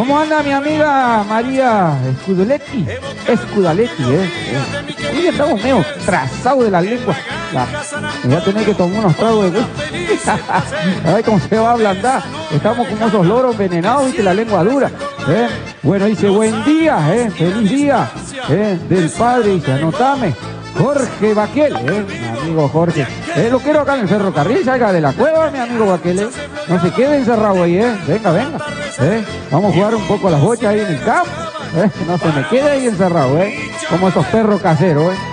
¿Cómo anda mi amiga María Scudaletti? Scudaletti, Hoy estamos medio trazados de la lengua. Me voy a tener que tomar unos tragos de whisky. A ver cómo se va a ablandar. Estamos como esos loros envenenados, viste, la lengua dura. Bueno, dice, buen día, feliz día del padre, dice, anotame. Jorge Baquel, mi amigo Jorge. Lo quiero acá en el ferrocarril, salga de la cueva, mi amigo Baquel, No se quede encerrado ahí, venga, venga. Vamos a jugar un poco a las bochas ahí en el campo. No se me quede ahí encerrado, como esos perros caseros,